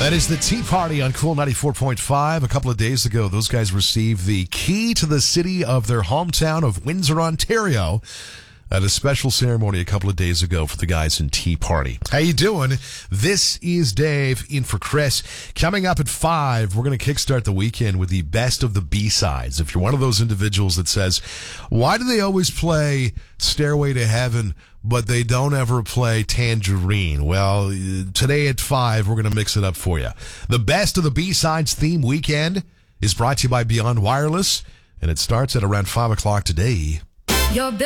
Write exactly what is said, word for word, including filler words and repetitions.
That is the Tea Party on Cool ninety-four point five. A couple of days ago, those guys received the key to the city of their hometown of Windsor, Ontario, at a special ceremony a couple of days ago for the guys in Tea Party. How you doing? This is Dave in for Chris. Coming up at five, we're going to kickstart the weekend with the best of the B-sides. If you're one of those individuals that says, why do they always play Stairway to Heaven, but they don't ever play Tangerine? Well, today at five, we're going to mix it up for you. The best of the B-sides theme weekend is brought to you by Beyond Wireless, and it starts at around five o'clock today. Your